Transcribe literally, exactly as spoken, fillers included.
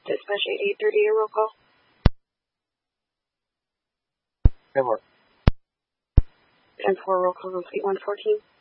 Dispatch eighty-eight thirty, a roll call. ten four. ten four, roll call, eight one fourteen.